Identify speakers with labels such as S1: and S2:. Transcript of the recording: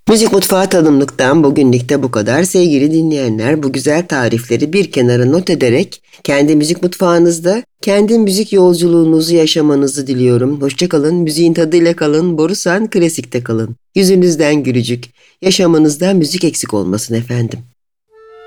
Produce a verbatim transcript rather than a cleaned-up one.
S1: Müzik Mutfağı Tadımlık'tan bugünlük de bu kadar. Sevgili dinleyenler, bu güzel tarifleri bir kenara not ederek kendi müzik mutfağınızda kendi müzik yolculuğunuzu yaşamanızı diliyorum. Hoşça kalın, müziğin tadıyla kalın, Borusan Klasik'te kalın. Yüzünüzden gülücük, yaşamınızda müzik eksik olmasın efendim.